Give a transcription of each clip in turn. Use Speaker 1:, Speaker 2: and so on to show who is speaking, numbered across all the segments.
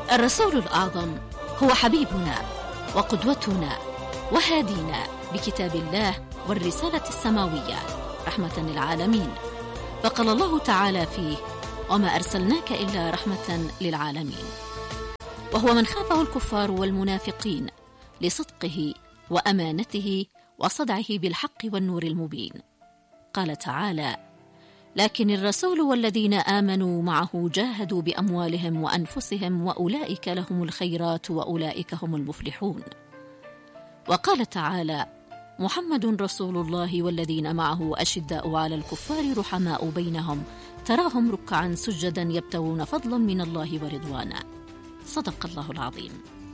Speaker 1: الرسول الأعظم هو حبيبنا وقدوتنا وهادينا بكتاب الله والرسالة السماوية رحمة للعالمين، فقال الله تعالى فيه: وما أرسلناك إلا رحمة للعالمين. وهو من خافه الكفار والمنافقين لصدقه وأمانته وصدعه بالحق والنور المبين. قال تعالى: لكن الرسول والذين آمنوا معه جاهدوا بأموالهم وأنفسهم وأولئك لهم الخيرات وأولئك هم المفلحون. وقال تعالى: محمد رسول الله والذين معه أشداء على الكفار رحماء بينهم تراهم ركعا سجدا يبتغون فضلا من الله ورضوانا. صدق الله العظيم.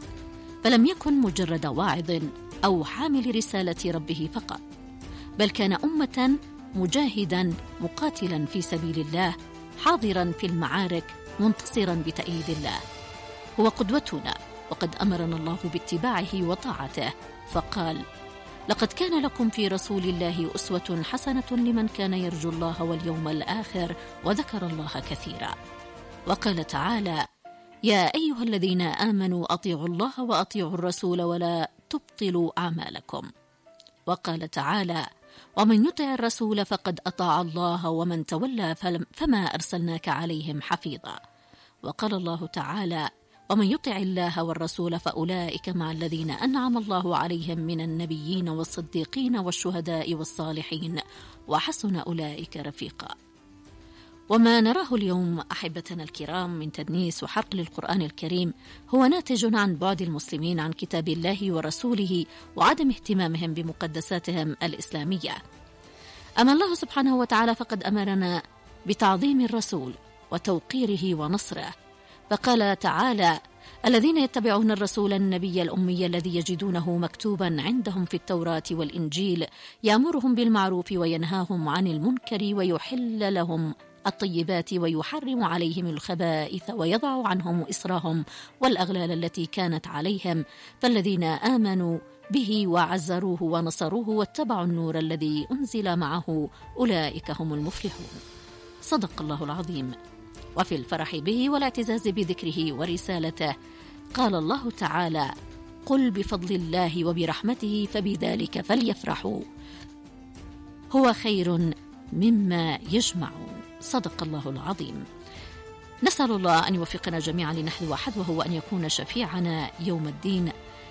Speaker 1: فلم يكن مجرد واعظ أو حامل رسالة ربه فقط، بل كان أمة مجاهدا مقاتلا في سبيل الله، حاضرا في المعارك منتصرا بتأييد الله. هو قدوتنا، وقد أمرنا الله باتباعه وطاعته، فقال: لقد كان لكم في رسول الله أسوة حسنة لمن كان يرجو الله واليوم الآخر وذكر الله كثيرا. وقال تعالى: يا أيها الذين آمنوا أطيعوا الله وأطيعوا الرسول ولا تبطلوا أعمالكم. وقال تعالى: ومن يطع الرسول فقد أطاع الله ومن تولى فما أرسلناك عليهم حفيظا. وقال الله تعالى: ومن يطع الله والرسول فأولئك مع الذين أنعم الله عليهم من النبيين والصديقين والشهداء والصالحين وحسن أولئك رفيقا. وما نراه اليوم أحبتنا الكرام من تدنيس وحرق للقرآن الكريم هو ناتج عن بعد المسلمين عن كتاب الله ورسوله وعدم اهتمامهم بمقدساتهم الإسلامية. أما الله سبحانه وتعالى فقد أمرنا بتعظيم الرسول وتوقيره ونصره، فقال تعالى: الذين يتبعون الرسول النبي الأمي الذي يجدونه مكتوبا عندهم في التوراة والإنجيل يأمرهم بالمعروف وينهاهم عن المنكر ويحل لهم الطيبات ويحرم عليهم الخبائث ويضع عنهم إصرهم والأغلال التي كانت عليهم، فالذين آمنوا به وعزروه ونصروه واتبعوا النور الذي أنزل معه أولئك هم المفلحون. صدق الله العظيم. وفي الفرح به والاعتزاز بذكره ورسالته قال الله تعالى: قل بفضل الله وبرحمته فبذلك فليفرحوا هو خير مما يجمعون. صدق الله العظيم. نسأل الله أن يوفقنا جميعا لنحذو حذوه وأن يكون شفيعنا يوم الدين.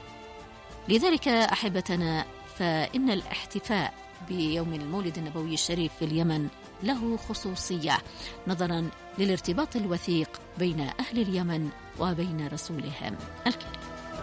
Speaker 1: لذلك أحبتنا، فإن الاحتفاء بيوم المولد النبوي الشريف في اليمن له خصوصية نظرا للارتباط الوثيق بين أهل اليمن وبين رسولهم الكريم.